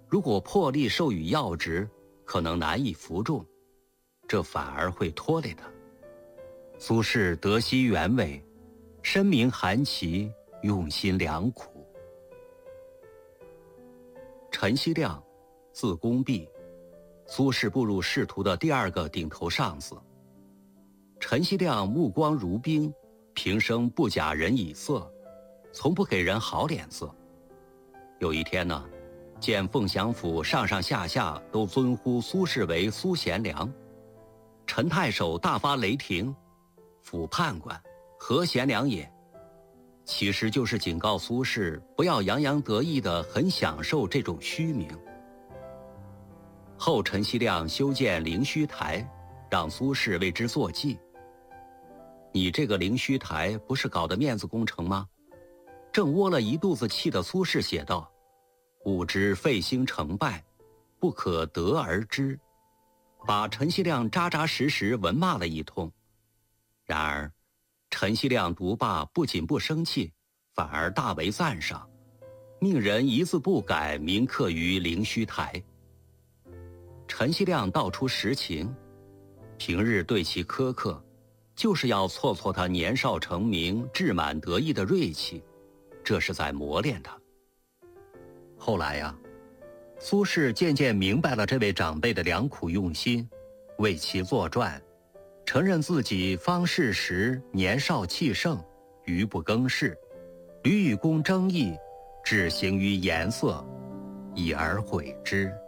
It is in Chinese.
如果破例授予要职，可能难以服众，这反而会拖累他。苏轼得悉原委，深明韩琦用心良苦。陈希亮，字公弼，苏轼步入仕途的第二个顶头上司。陈希亮目光如冰，平生不假人以色，从不给人好脸色。有一天呢，见凤翔府上上下下都尊呼苏轼为苏贤良，陈太守大发雷霆，府判官何贤良也，其实就是警告苏轼不要洋洋得意地很享受这种虚名。后陈希亮修建灵虚台，让苏轼为之作记。你这个灵虚台不是搞的面子工程吗？正窝了一肚子气的苏轼写道：吾知废兴成败，不可得而知，把陈希亮扎扎实实文骂了一通。然而陈希亮读罢不仅不生气，反而大为赞赏，命人一字不改铭刻于灵虚台。陈希亮道出实情，平日对其苛刻，就是要挫挫他年少成名志满得意的锐气，这是在磨练他。后来呀，苏轼渐渐明白了这位长辈的良苦用心，为其作传，承认自己方士时年少气盛，愚不更事，屡与公争议，只行于颜色，以而悔之。